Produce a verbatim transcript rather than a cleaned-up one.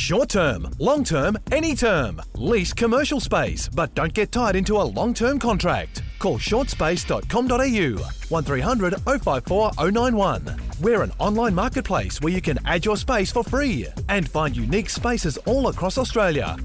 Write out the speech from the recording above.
Short term, long term, any term. Lease commercial space, but don't get tied into a long-term contract. Call short space dot com dot a u, one three hundred oh five four oh nine one. We're an online marketplace where you can add your space for free and find unique spaces all across Australia.